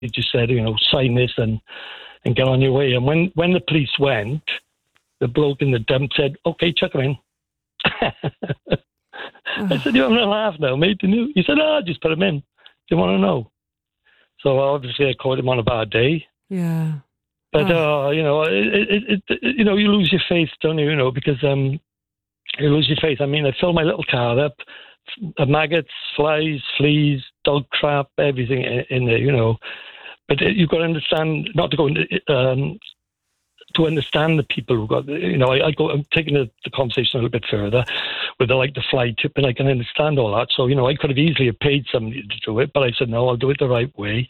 just said, sign this and get on your way. And when the police went, the bloke in the dump said, "Okay, chuck him in." I said, "You're having a laugh now, mate, didn't you?" He said, "Just put him in. Do you want to know?" So obviously I caught him on a bad day. Yeah. But, you lose your faith, don't you? Because you lose your faith. I mean, I filled my little car up, maggots, flies, fleas, dog crap, everything in there, But you've got to understand, not to go into, to understand the people who got, I'm taking the conversation a little bit further with the fly tip, and I can understand all that. So, I could have easily have paid somebody to do it, but I said, no, I'll do it the right way,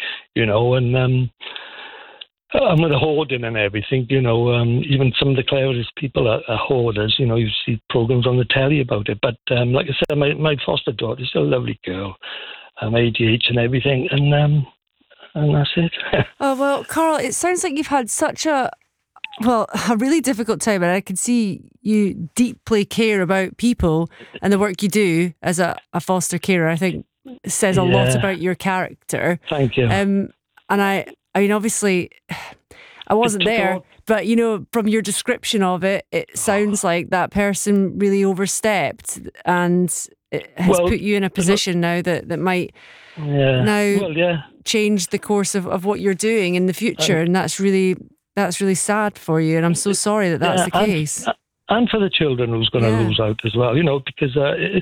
and with the hoarding and everything, even some of the cleverest people are hoarders. You see programs on the telly about it. But like I said, my foster daughter is still a lovely girl, ADH and everything, and that's it. Oh, well, Carl, it sounds like you've had such a really difficult time, and I can see you deeply care about people, and the work you do as a foster carer, I think, says a lot about your character. Thank you. And I mean, obviously, I wasn't there, but, from your description of it, it sounds like that person really overstepped, and it has put you in a position now that might change the course of what you're doing in the future. And that's really sad for you. And I'm so sorry that's the case. And for the children who's going to lose out as well, because,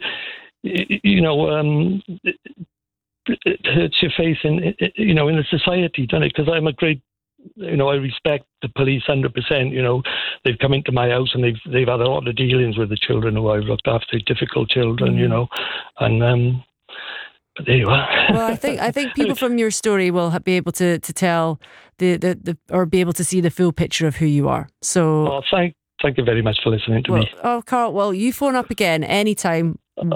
it hurts your faith in the society, doesn't it? Because I'm a great, I respect the police 100%. They've come into my house and they've had a lot of dealings with the children who I've looked after, difficult children, and but there you are. Well, I think people from your story will be able to tell or be able to see the full picture of who you are. So, thank you very much for listening to me. Oh, Carl, well, you phone up again anytime.